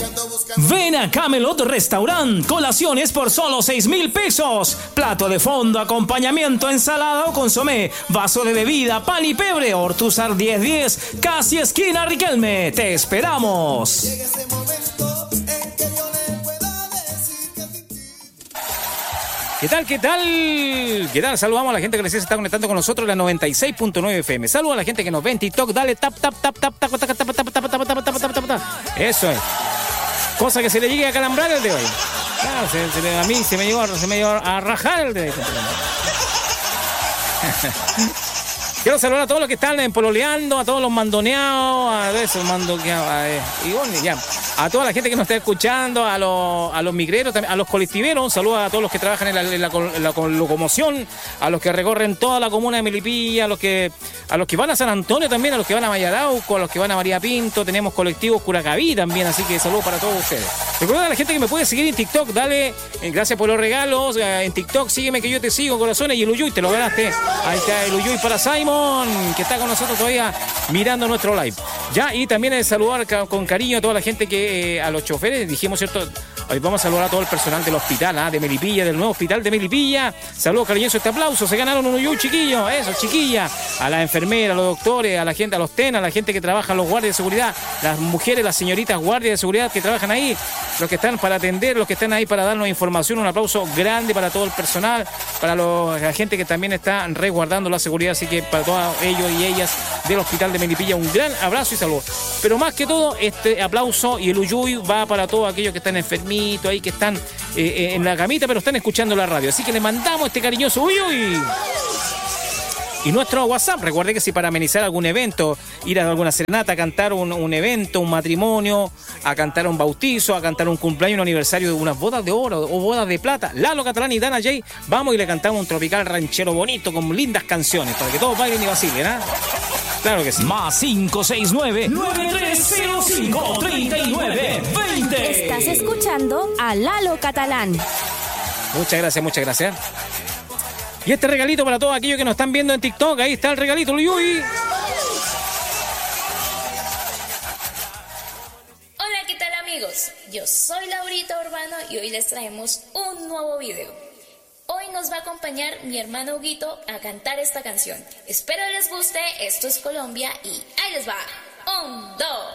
Ven a Camelot Restaurant, colaciones por solo 6,000 pesos. Plato de fondo, acompañamiento, ensalada o consomé, vaso de bebida, pan y pebre. Ortúzar 1010, casi esquina Riquelme. Te esperamos. ¿Qué tal? ¿Qué tal? ¿Qué tal? Saludamos a la gente que recién se está conectando con nosotros en la 96.9 FM. Saludos a la gente que nos ve en TikTok. Dale tap, tap, tap, tap, tap, tap, tap, tap, tap, tap, tap, tap, tap, tap, tap. Eso es. Cosa que se le llegue a calambrar el de hoy. Claro, a mí se me llegó a rajar el de hoy. Quiero saludar a todos los que están pololeando, a todos los mandoneados, a esos mandoneados, y bueno, ya. A toda la gente que nos está escuchando, a los migreros, a los colectiveros, un saludo a todos los que trabajan en la locomoción, a los que recorren toda la comuna de Melipilla, a los que van a San Antonio también, a los que van a Mayarauco, a los que van a María Pinto, tenemos colectivos Curacaví también, así que saludos para todos ustedes. Recuerda a la gente que me puede seguir en TikTok, dale, gracias por los regalos, en TikTok, sígueme que yo te sigo, corazones, y el Uyuy, te lo ganaste. Ahí está el Uyuy para Simon, que está con nosotros todavía mirando nuestro live. Ya, y también saludar con cariño a toda la gente que, a los choferes, dijimos, ¿cierto? Hoy vamos a saludar a todo el personal del hospital, de Melipilla, del nuevo hospital de Melipilla. Saludos cariñosos, este aplauso, se ganaron un Uyuy, chiquillos, eso, chiquilla. A las enfermeras, a los doctores, a la gente, a los TEN, a la gente que trabaja, los guardias de seguridad, las mujeres, las señoritas guardias de seguridad que trabajan ahí, los que están para atender, los que están ahí para darnos información, un aplauso grande para todo el personal, para la gente que también está resguardando la seguridad, así que para todos ellos y ellas del hospital de Melipilla, un gran abrazo y saludos. Pero más que todo, este aplauso y el Uyuy va para todos aquellos que están enfermitos ahí, que están en la camita, pero están escuchando la radio, así que le mandamos este cariñoso Uyuy. Y nuestro WhatsApp, recuerde que si para amenizar algún evento, ir a alguna serenata, a cantar un evento, un matrimonio, a cantar un bautizo, a cantar un cumpleaños, un aniversario de unas bodas de oro o bodas de plata, Lalo Catalán y Dana Jay, vamos y le cantamos un tropical ranchero bonito con lindas canciones, para que todos bailen y vacilen, ¿ah? Claro que sí. Más 569-9305-3920. Estás escuchando a Lalo Catalán. Muchas gracias, muchas gracias. Y este regalito para todos aquellos que nos están viendo en TikTok. Ahí está el regalito, Uyuy. Hola, ¿qué tal amigos? Yo soy Laurita Urbano y hoy les traemos un nuevo video. Hoy nos va a acompañar mi hermano Huguito a cantar esta canción. Espero les guste, esto es Colombia y ahí les va. 1, 2.